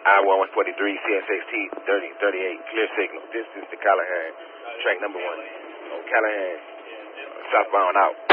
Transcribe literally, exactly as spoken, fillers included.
I one one forty-three, C S X T thirty thirty-eight, clear signal. Distance to Callahan, track number one. On Callahan, southbound out.